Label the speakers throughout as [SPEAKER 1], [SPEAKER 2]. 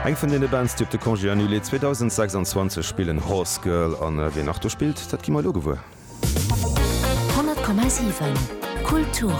[SPEAKER 1] Eng vun den Bands typ de Congé annulé 2026 spielen Horse Girl an wie nach du spielt, dat gi mal lo gewur.
[SPEAKER 2] 100,7 Kulturen.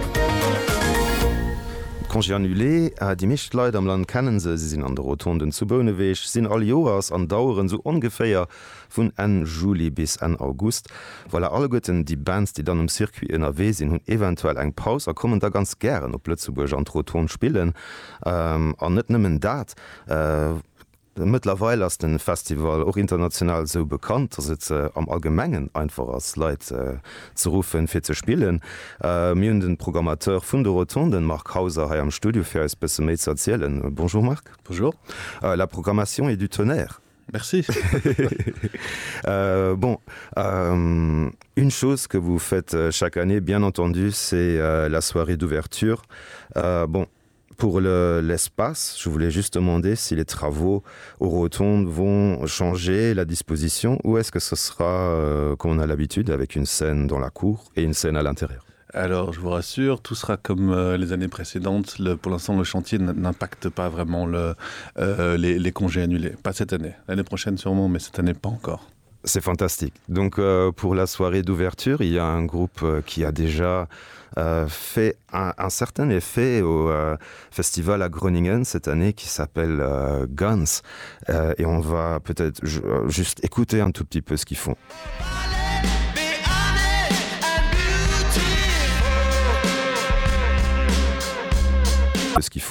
[SPEAKER 1] Congé annulé die mischt Leiit am Land kennen se sinn an der Rotonden zu Böneweich, sinn all Joas an Dauren so ongeféier vun en Juli bis en August, weil alle Götten die Bands, die dann Circuit NRW sinn hun eventuell eng Paus kommen da ganz gern op Lützeburg an Roton spielen an net nëmmen dat. Mittlerweile ist den Festival auch international so bekannt, dass es am Allgemeinen einfach als Leute zu rufen, für zu spielen. Wir haben den Programmateur von der Rotonde, Marc Hauser, hier am Studio für uns ein bisschen mehr zu erzählen. Bonjour Marc.
[SPEAKER 3] Bonjour.
[SPEAKER 1] La programmation est du tonnerre.
[SPEAKER 3] Merci.
[SPEAKER 1] Une chose que vous faites chaque année, bien entendu, c'est la soirée d'ouverture. Pour l'espace, je voulais juste demander si les travaux aux rotondes vont changer la disposition ou est-ce que ce sera, comme on a l'habitude, avec une scène dans la cour et une scène à l'intérieur?
[SPEAKER 3] Alors, je vous rassure, tout sera comme les années précédentes. Pour l'instant, le chantier n'impacte pas vraiment les congés annulés. Pas cette année. L'année prochaine sûrement, mais cette année pas encore.
[SPEAKER 1] C'est fantastique. Donc pour la soirée d'ouverture, il y a un groupe qui a déjà fait un certain effet au festival à Groningen cette année qui s'appelle Guns. Et on va peut-être juste écouter un tout petit peu ce qu'ils font. Ce qu'ils font.